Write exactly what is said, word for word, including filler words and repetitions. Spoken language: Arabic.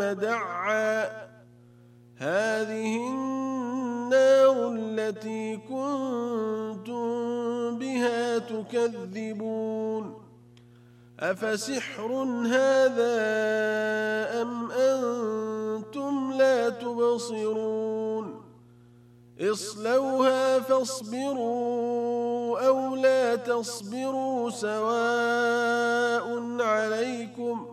دعا هذه النار التي كنتم بها تكذبون أفسحر هذا أم أنتم لا تبصرون اصلوها فاصبروا أو لا تصبروا سواء عليكم